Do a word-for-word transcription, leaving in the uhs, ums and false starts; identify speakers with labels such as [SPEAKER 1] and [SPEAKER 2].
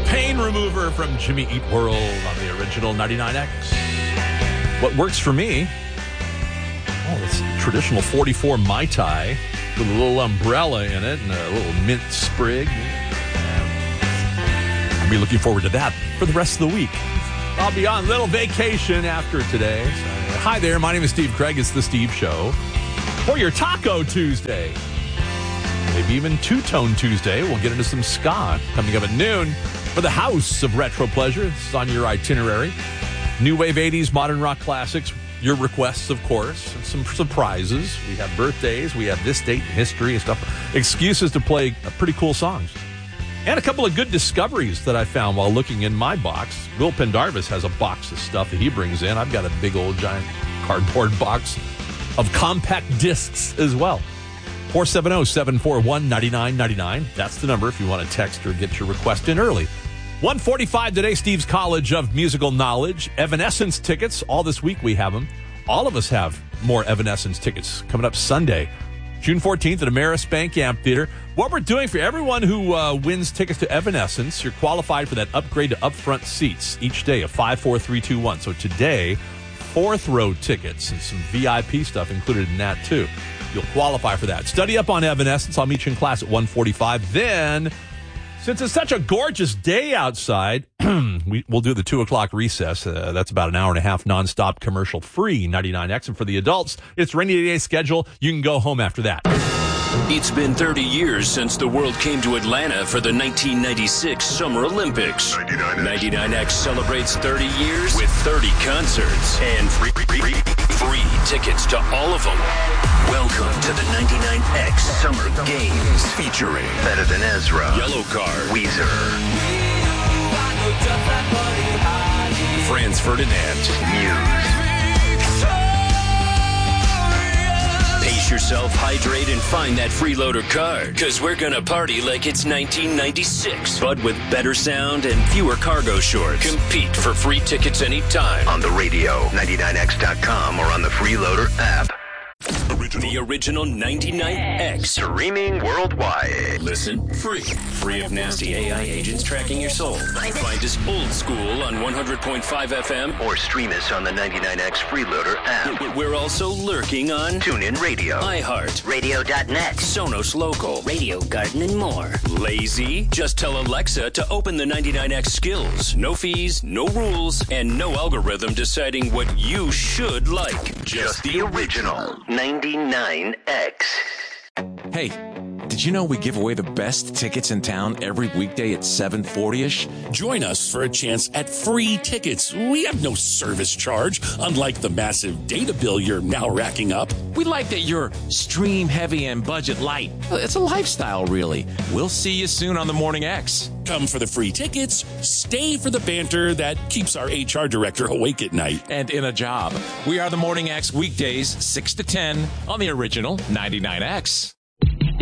[SPEAKER 1] Pain Remover from Jimmy Eat World on the original ninety-nine X. What works for me? Oh, it's traditional forty-four Mai Tai with a little umbrella in it and a little mint sprig. I'll be looking forward to that for the rest of the week. I'll be on little vacation after today. So, hi there, my name is Steve Craig. It's The Steve Show. For your Taco Tuesday. Maybe even Two-Tone Tuesday. We'll get into some ska coming up at noon for the House of Retro Pleasure. It's on your itinerary. New Wave eighties, modern rock classics. Your requests, of course, and some surprises. We have birthdays. We have this date in history and stuff. Excuses to play pretty cool songs. And a couple of good discoveries that I found while looking in my box. Will Pendarvis has a box of stuff that he brings in. I've got a big old giant cardboard box of compact discs as well. four seven zero, seven four one, nine nine nine nine. That's the number if you want to text or get your request in early. one forty-five today, Steve's College of Musical Knowledge. Evanescence tickets. All this week we have them. All of us have more Evanescence tickets coming up Sunday, June fourteenth at Ameris Bank Amphitheater. What we're doing for everyone who uh, wins tickets to Evanescence, you're qualified for that upgrade to upfront seats each day of five, four, three, two, one. So today, fourth row tickets and some V I P stuff included in that too. You'll qualify for that. Study up on Evanescence. I'll meet you in class at one forty-five. Then, since it's such a gorgeous day outside, we, we'll do the two o'clock recess. Uh, that's about an hour and a half nonstop commercial-free ninety-nine X. And for the adults, it's rainy day schedule. You can go home after that.
[SPEAKER 2] It's been thirty years since the world came to Atlanta for the nineteen ninety-six Summer Olympics. ninety-nine X celebrates thirty years with thirty concerts and free, free, free, free tickets to all of them. Welcome to the ninety-nine X Summer Games featuring Better Than Ezra, Yellowcard, Weezer, Franz Ferdinand, Muse. Pace yourself, hydrate, and find that freeloader card, because we're going to party like it's nineteen ninety-six, but with better sound and fewer cargo shorts. Compete for free tickets anytime on the radio, ninety-nine X dot com, or on the Freeloader app. Original. The original ninety-nine X. Streaming worldwide. Listen free. Free of nasty A I agents tracking your soul. Find us old school on one hundred point five F M. Or stream us on the ninety-nine X Freeloader app. We're also lurking on TuneIn Radio, iHeart, radio dot net, Sonos Local, Radio Garden, and more. Lazy? Just tell Alexa to open the ninety-nine X skills. No fees, no rules, and no algorithm deciding what you should like. Just, Just the original ninety-nine X.
[SPEAKER 3] Hey, did you know we give away the best tickets in town every weekday at seven forty-ish?
[SPEAKER 4] Join us for a chance at free tickets. We have no service charge, unlike the massive data bill you're now racking up.
[SPEAKER 3] We like that you're stream heavy and budget light. It's a lifestyle, really. We'll see you soon on the Morning X.
[SPEAKER 4] Come for the free tickets, stay for the banter that keeps our H R director awake at night.
[SPEAKER 3] And in a job. We are the Morning X weekdays, six to ten on the original ninety-nine X.